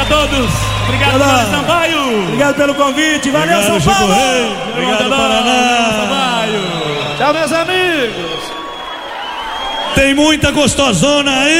a todos. Obrigado, Paulo Sampaio. Obrigado pelo convite. Valeu, Obrigado, São Paulo. Obrigado, Paraná. Tchau, meus amigos. Tem muita gostosona aí.